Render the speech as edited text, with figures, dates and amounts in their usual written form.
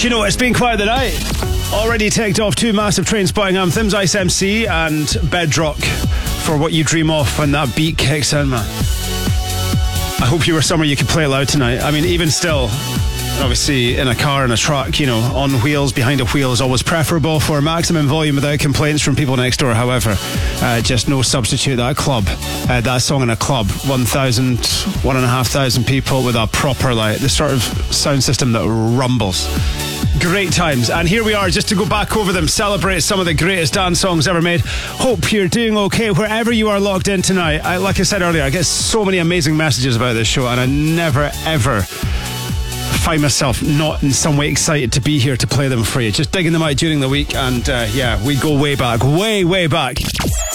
Do you know, it's been quite the night. Already ticked off 2 massive Trainspotting anthems, Ice MC and Bedrock, for What You Dream Of when that beat kicks in, man. I hope you were somewhere you could play it loud tonight. I mean, even still, obviously in a car, in a truck, you know, on wheels, behind a wheel is always preferable for maximum volume without complaints from people next door. However, just no substitute. That club, that song in a club, 1,500 people with a proper, like, the sort of sound system that rumbles. Great times. And here we are, just to go back over them, celebrate some of the greatest dance songs ever made. Hope you're doing okay wherever you are logged in tonight. Like I said earlier, I get so many amazing messages about this show, and I never ever find myself not in some way excited to be here to play them for you. Just digging them out during the week, and yeah, we go way back, way back.